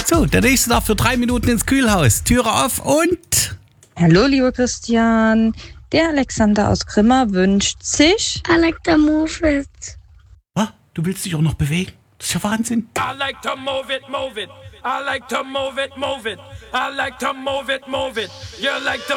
So, der nächste darf für 3 Minuten ins Kühlhaus. Türe auf und... Hallo, lieber Christian. Der Alexander aus Grimma wünscht sich... I like to move it. Ah, du willst dich auch noch bewegen? Das ist ja Wahnsinn. I like to move it, move it. I like to move it, move it. I like to move it, move it. You like to